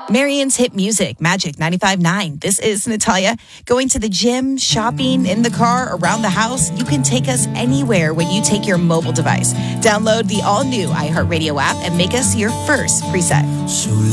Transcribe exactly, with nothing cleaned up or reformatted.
Marion's hit music, Magic ninety-five point nine. This is Natalia. Going to the gym, shopping, in the car, around the house. You can take us anywhere when you take your mobile device. Download the all-new iHeartRadio app and make us your first preset. So